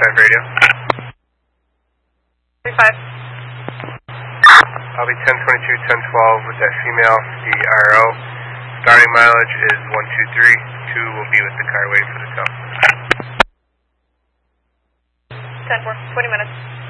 35 radio. 35. I'll be 1022, 1012 with that female, the IRO. Starting mileage is 123. 2 will be with the car waiting for the tow. 10-4, 20 minutes.